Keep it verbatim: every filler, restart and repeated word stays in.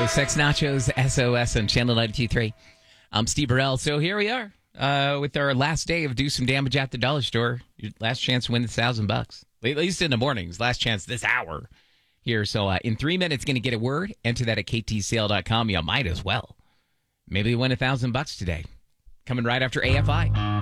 Nachos, Sex Nachos, S O S on Channel ninety-two point three. I'm Steve Burrell. So here we are uh, with our last day of Do Some Damage at the Dollar Store. Your last chance to win the thousand bucks. At least in the mornings. Last chance this hour here. So uh, in three minutes, going to get a word. Enter that at k t sale dot com. You might as well. Maybe win a thousand bucks today. Coming right after A F I.